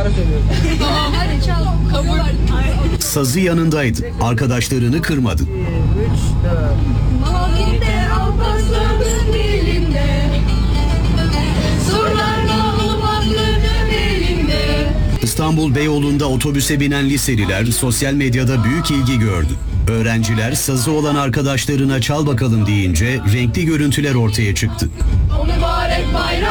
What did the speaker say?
Hadi çal. Kabul. Sazı yanındaydı. Arkadaşlarını kırmadı. 3, 4. Mavinde alpaslanın dilinde. Surlarla ulumaklının elinde. İstanbul Beyoğlu'nda otobüse binen liseliler sosyal medyada büyük ilgi gördü. Öğrenciler sazı olan arkadaşlarına çal bakalım deyince renkli görüntüler ortaya çıktı. O mübarek bayram.